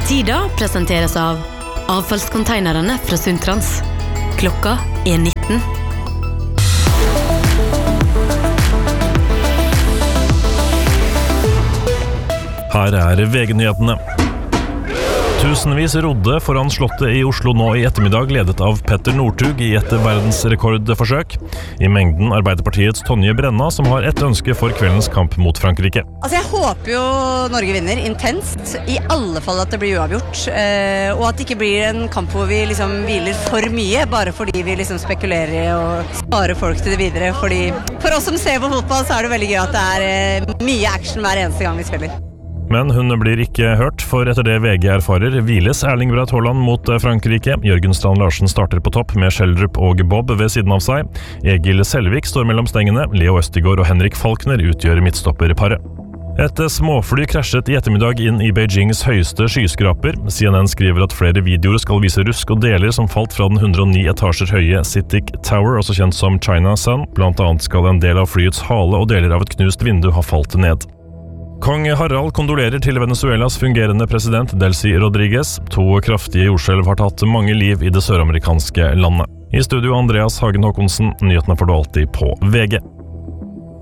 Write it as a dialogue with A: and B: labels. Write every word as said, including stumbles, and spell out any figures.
A: Tida presenteres av avfallskonteinerne fra Sundtrans. Klokka er nitten.
B: Her er V G-nyhetene. Tusenvis rodde foran slottet i Oslo nå i ettermiddag, ledet av Petter Northug i et verdensrekordforsøk. I mengden Arbeiderpartiets Tonje Brenna, som har et ønske for kveldens kamp mot Frankrike.
C: Altså jeg håper jo Norge vinner intenst, i alle fall at det blir uavgjort, eh, og at det ikke blir en kamp hvor vi liksom hviler for mye, bare fordi vi liksom spekulerer i å spare folk til det videre. Fordi for oss som ser på fotball, så er det veldig gøy at det er eh, mye action hver eneste gang vi spiller.
B: Men hun blir ikke hørt, for etter det V G erfarer, hviles Erling Braut Haaland mot Frankrike. Jørgen Strand Larsen starter på topp med Schjelderup og Bob ved siden av seg. Egil Selvik står mellom stengene. Leo Østigård og Henrik Falkner utgjør midtstopperparet. Et småfly krasjet i ettermiddag inn i Beijings høyeste skyskraper. C N N skriver at flere videoer skal vise rusk og deler som falt fra den hundre og ni etasjer høye Citic Tower, også kjent som China Sun. Blant annet skal en del av flyets hale og deler av et knust vindu ha falt ned. Kong Harald kondolerer til Venezuelas fungerende president Delcy Rodriguez. To kraftige jordskjelv har tatt mange liv i det søramerikanske landet. I studio Andreas Hagen Håkonsen, nyhetene får du alltid på V G.